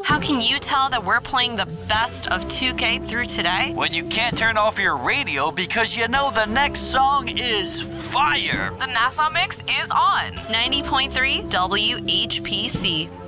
How can you tell that we're playing the best of 2K through today? When you can't turn off your radio because you know the next song is fire. The Nassau Mix is on 90.3 WHPC.